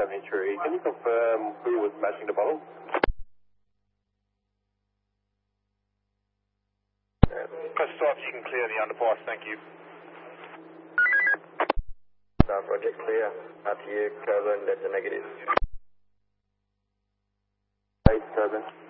Venturi. Can you confirm who was smashing the bottle? Press stop, you can clear the underpass, thank you. Project clear, RTA Kelvin, that's a negative. 8-7.